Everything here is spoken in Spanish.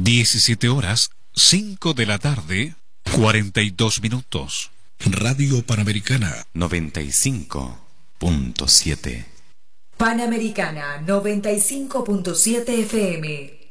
17 horas, 5 de la tarde, 42 minutos. Radio Panamericana 95.7. Panamericana 95.7 FM.